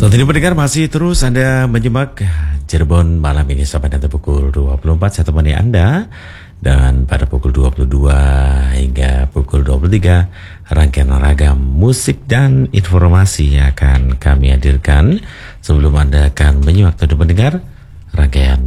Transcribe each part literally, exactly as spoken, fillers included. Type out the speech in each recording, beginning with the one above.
Saat ini pendengar masih terus Anda menyimak Cirebon malam ini sampai nanti pukul dua puluh empat. Saya temani Anda. Dan pada pukul dua puluh dua hingga pukul dua puluh tiga rangkaian ragam musik dan informasi yang akan kami hadirkan. Sebelum Anda akan menyimak atau mendengar rangkaian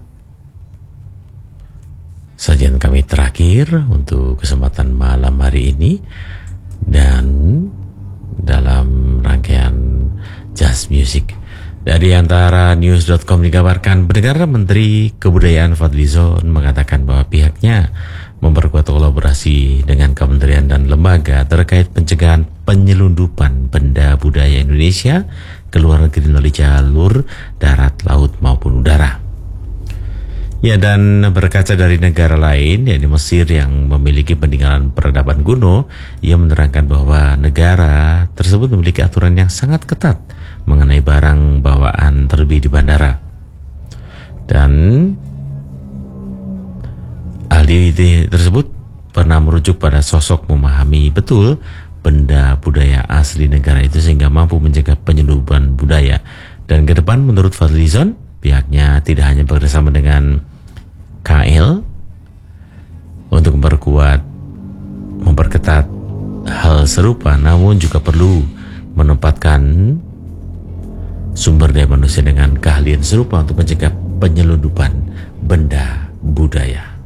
sajian kami terakhir untuk kesempatan malam hari ini. Dan dalam rangkaian Jazz Music dari antara news dot com dikabarkan pendengar Menteri Kebudayaan Fadlizon mengatakan bahwa pihaknya memperkuat kolaborasi dengan kementerian dan lembaga terkait pencegahan penyelundupan benda budaya Indonesia ke luar negeri melalui jalur darat, laut maupun udara. Ya, dan berkaca dari negara lain, yakni Mesir yang memiliki peninggalan peradaban kuno, ia menerangkan bahwa negara tersebut memiliki aturan yang sangat ketat mengenai barang bawaan terlebih di bandara. Dan ahli tersebut pernah merujuk pada sosok memahami betul benda budaya asli negara itu sehingga mampu mencegah penyelundupan budaya. Dan ke depan menurut Fadlizon, pihaknya tidak hanya bekerjasama dengan K L untuk memperkuat, memperketat hal serupa, namun juga perlu menempatkan sumber daya manusia dengan keahlian serupa untuk mencegah penyelundupan benda budaya.